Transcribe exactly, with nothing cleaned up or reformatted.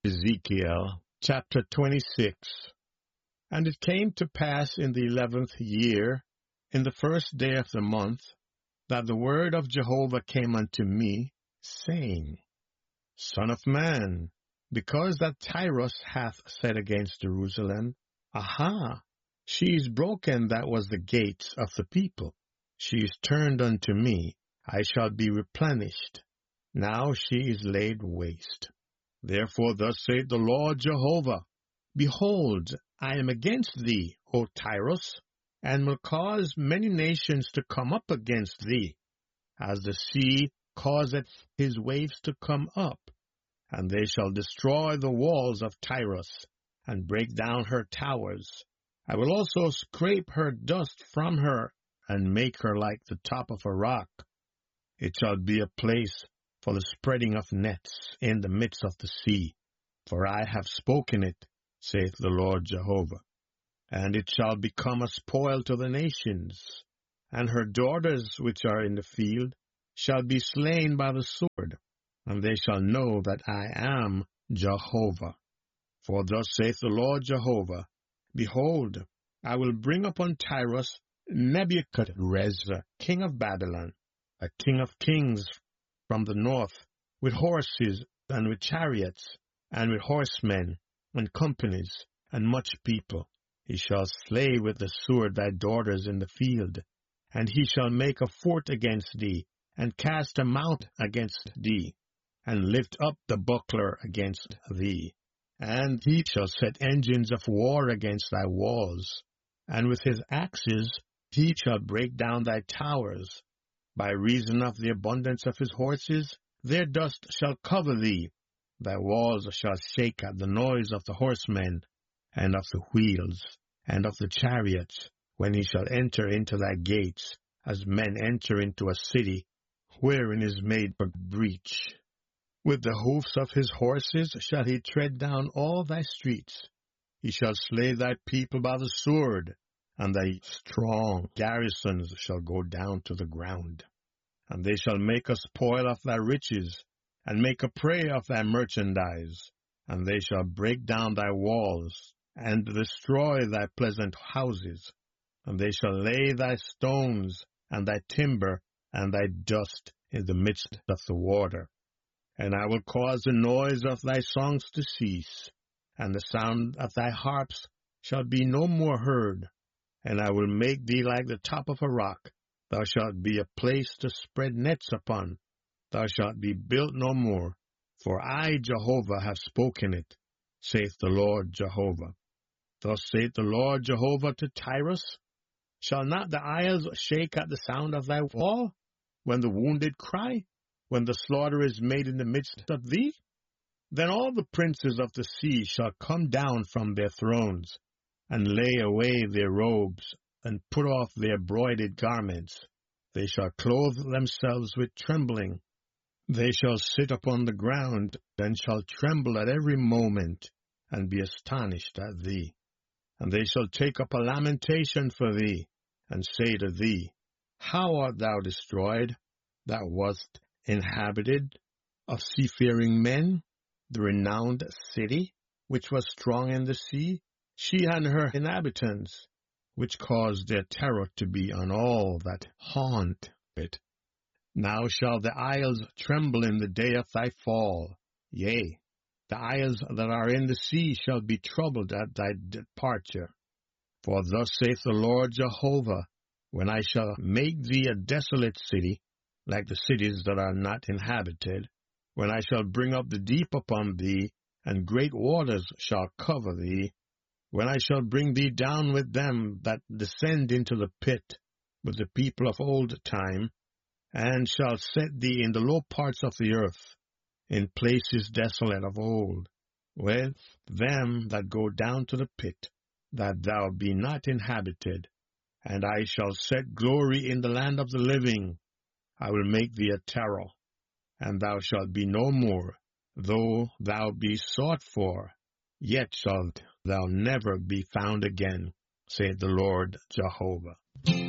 Ezekiel chapter twenty-six. And it came to pass in the eleventh year, in the first day of the month, that the word of Jehovah came unto me, saying, Son of man, because that Tyrus hath said against Jerusalem, Aha, she is broken that was the gates of the people. She is turned unto me, I shall be replenished. Now she is laid waste. Therefore thus saith the Lord Jehovah, Behold, I am against thee, O Tyrus, and will cause many nations to come up against thee, as the sea causeth his waves to come up. And they shall destroy the walls of Tyrus, and break down her towers. I will also scrape her dust from her, and make her like the top of a rock. It shall be a place for the spreading of nets in the midst of the sea. For I have spoken it, saith the Lord Jehovah. And it shall become a spoil to the nations, and her daughters which are in the field shall be slain by the sword, and they shall know that I am Jehovah. For thus saith the Lord Jehovah, Behold, I will bring upon Tyrus Nebuchadrezzar, king of Babylon, a king of kings from the north, with horses, and with chariots, and with horsemen, and companies, and much people. He shall slay with the sword thy daughters in the field, and he shall make a fort against thee, and cast a mount against thee, and lift up the buckler against thee. And he shall set engines of war against thy walls, and with his axes he shall break down thy towers. By reason of the abundance of his horses, their dust shall cover thee. Thy walls shall shake at the noise of the horsemen, and of the wheels, and of the chariots, when he shall enter into thy gates, as men enter into a city, wherein is made a breach. With the hoofs of his horses shall he tread down all thy streets. He shall slay thy people by the sword, and thy strong garrisons shall go down to the ground. And they shall make a spoil of thy riches, and make a prey of thy merchandise. And they shall break down thy walls, and destroy thy pleasant houses. And they shall lay thy stones, and thy timber, and thy dust in the midst of the water. And I will cause the noise of thy songs to cease, and the sound of thy harps shall be no more heard. And I will make thee like the top of a rock. Thou shalt be a place to spread nets upon. Thou shalt be built no more. For I, Jehovah, have spoken it, saith the Lord Jehovah. Thus saith the Lord Jehovah to Tyrus, Shall not the isles shake at the sound of thy wall, when the wounded cry, when the slaughter is made in the midst of thee? Then all the princes of the sea shall come down from their thrones, and lay away their robes, and put off their broidered garments. They shall clothe themselves with trembling. They shall sit upon the ground, and shall tremble at every moment, and be astonished at thee. And they shall take up a lamentation for thee, and say to thee, How art thou destroyed, that wast inhabited of seafaring men, the renowned city, which was strong in the sea, she and her inhabitants, which caused their terror to be on all that haunt it. Now shall the isles tremble in the day of thy fall. Yea, the isles that are in the sea shall be troubled at thy departure. For thus saith the Lord Jehovah, When I shall make thee a desolate city, like the cities that are not inhabited, when I shall bring up the deep upon thee, and great waters shall cover thee, when I shall bring thee down with them that descend into the pit, with the people of old time, and shall set thee in the low parts of the earth, in places desolate of old, with them that go down to the pit, that thou be not inhabited. And I shall set glory in the land of the living. I will make thee a terror, and thou shalt be no more. Though thou be sought for, yet shalt thou never be found again, saith the Lord Jehovah.